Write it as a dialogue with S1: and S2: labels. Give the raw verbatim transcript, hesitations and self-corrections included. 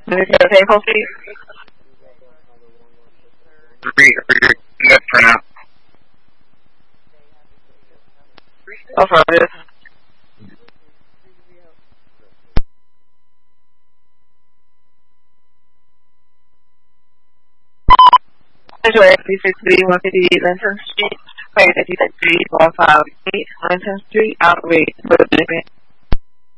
S1: Minister Table, please.
S2: Three, three, good for now.
S1: Affirmative. Sanctuary three sixty, one fifty-eight Linton Street. Page fifty-three, four five eight Linton Street, Outrage, Brooklyn.